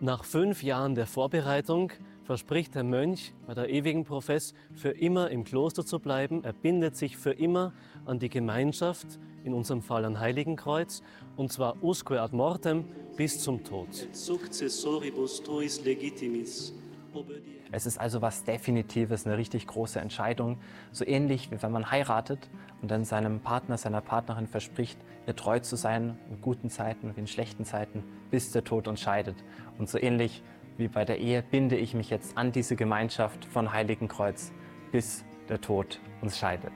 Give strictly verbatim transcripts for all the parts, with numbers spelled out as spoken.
Nach fünf Jahren der Vorbereitung verspricht der Mönch bei der ewigen Profess, für immer im Kloster zu bleiben. Er bindet sich für immer an die Gemeinschaft, in unserem Fall an Heiligenkreuz, und zwar usque ad mortem, bis zum Tod. Successoribus tuis legitimis. Es ist also was Definitives, eine richtig große Entscheidung. So ähnlich wie wenn man heiratet und dann seinem Partner, seiner Partnerin verspricht, ihr treu zu sein, in guten Zeiten wie in schlechten Zeiten, bis der Tod uns scheidet. Und so ähnlich wie bei der Ehe binde ich mich jetzt an diese Gemeinschaft von Heiligenkreuz, bis der Tod uns scheidet.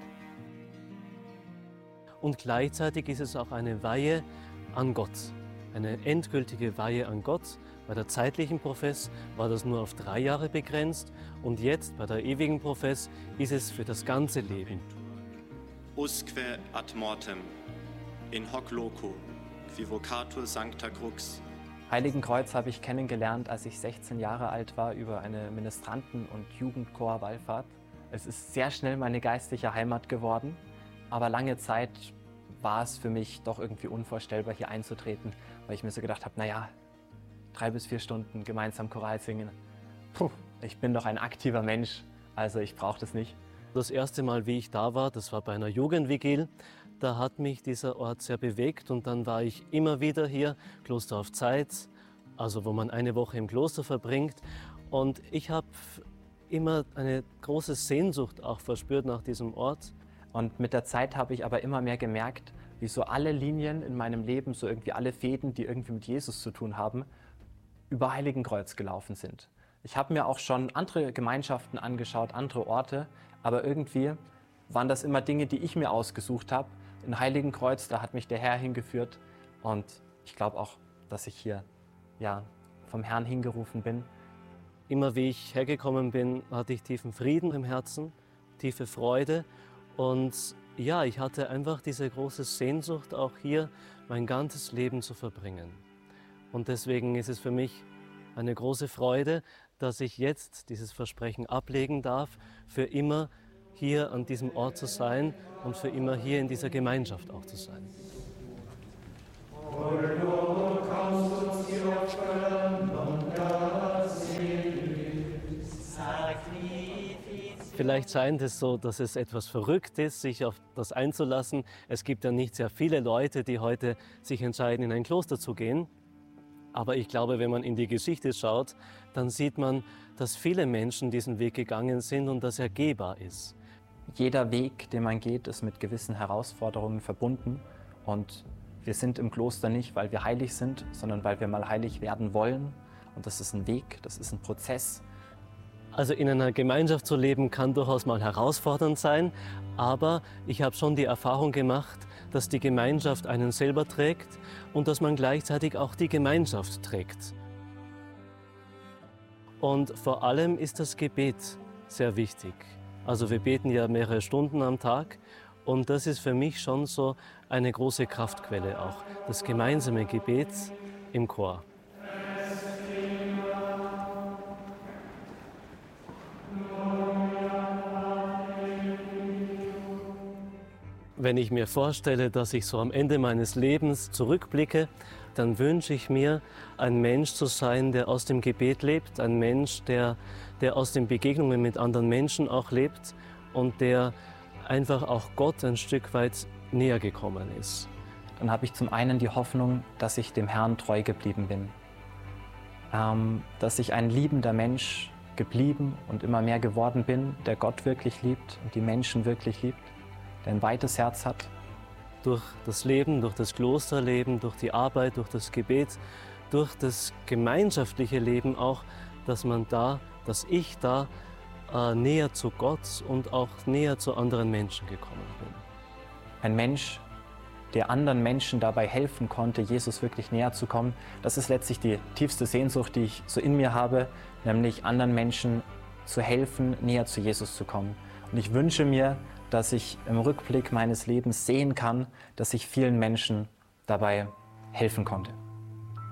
Und gleichzeitig ist es auch eine Weihe an Gott, eine endgültige Weihe an Gott. Bei der zeitlichen Profess war das nur auf drei Jahre begrenzt und jetzt bei der ewigen Profess ist es für das ganze Leben. Usque ad mortem, in hoc loco, qui vocatur sancta crux. Heiligenkreuz habe ich kennengelernt, als ich sechzehn Jahre alt war, über eine Ministranten- und Jugendchor-Wallfahrt. Es ist sehr schnell meine geistliche Heimat geworden, aber lange Zeit war es für mich doch irgendwie unvorstellbar, hier einzutreten, weil ich mir so gedacht habe, naja, drei bis vier Stunden gemeinsam Choral singen, puh, ich bin doch ein aktiver Mensch, also ich brauche das nicht. Das erste Mal, wie ich da war, das war bei einer Jugendvigil. Da hat mich dieser Ort sehr bewegt und dann war ich immer wieder hier, Kloster auf Zeit, also wo man eine Woche im Kloster verbringt. Und ich habe immer eine große Sehnsucht auch verspürt nach diesem Ort. Und mit der Zeit habe ich aber immer mehr gemerkt, wie so alle Linien in meinem Leben, so irgendwie alle Fäden, die irgendwie mit Jesus zu tun haben, über Heiligenkreuz gelaufen sind. Ich habe mir auch schon andere Gemeinschaften angeschaut, andere Orte, aber irgendwie waren das immer Dinge, die ich mir ausgesucht habe. In Heiligenkreuz, da hat mich der Herr hingeführt und ich glaube auch, dass ich hier ja, vom Herrn hingerufen bin. Immer wie ich hergekommen bin, hatte ich tiefen Frieden im Herzen, tiefe Freude und ja, ich hatte einfach diese große Sehnsucht, auch hier mein ganzes Leben zu verbringen. Und deswegen ist es für mich eine große Freude, dass ich jetzt dieses Versprechen ablegen darf, für immer hier an diesem Ort zu sein und für immer hier in dieser Gemeinschaft auch zu sein. Vielleicht scheint es so, dass es etwas verrückt ist, sich auf das einzulassen. Es gibt ja nicht sehr viele Leute, die heute sich entscheiden, in ein Kloster zu gehen. Aber ich glaube, wenn man in die Geschichte schaut, dann sieht man, dass viele Menschen diesen Weg gegangen sind und dass er gehbar ist. Jeder Weg, den man geht, ist mit gewissen Herausforderungen verbunden. Und wir sind im Kloster nicht, weil wir heilig sind, sondern weil wir mal heilig werden wollen. Und das ist ein Weg, das ist ein Prozess. Also in einer Gemeinschaft zu leben kann durchaus mal herausfordernd sein, aber ich habe schon die Erfahrung gemacht, dass die Gemeinschaft einen selber trägt und dass man gleichzeitig auch die Gemeinschaft trägt. Und vor allem ist das Gebet sehr wichtig. Also wir beten ja mehrere Stunden am Tag und das ist für mich schon so eine große Kraftquelle auch, das gemeinsame Gebet im Chor. Wenn ich mir vorstelle, dass ich so am Ende meines Lebens zurückblicke, dann wünsche ich mir, ein Mensch zu sein, der aus dem Gebet lebt, ein Mensch, der, der aus den Begegnungen mit anderen Menschen auch lebt und der einfach auch Gott ein Stück weit näher gekommen ist. Dann habe ich zum einen die Hoffnung, dass ich dem Herrn treu geblieben bin, ähm, dass ich ein liebender Mensch geblieben und immer mehr geworden bin, der Gott wirklich liebt und die Menschen wirklich liebt, der ein weites Herz hat. Durch das Leben, durch das Klosterleben, durch die Arbeit, durch das Gebet, durch das gemeinschaftliche Leben auch, dass man da, dass ich da äh, näher zu Gott und auch näher zu anderen Menschen gekommen bin. Ein Mensch, der anderen Menschen dabei helfen konnte, Jesus wirklich näher zu kommen, das ist letztlich die tiefste Sehnsucht, die ich so in mir habe, nämlich anderen Menschen zu helfen, näher zu Jesus zu kommen. Und ich wünsche mir, dass ich im Rückblick meines Lebens sehen kann, dass ich vielen Menschen dabei helfen konnte.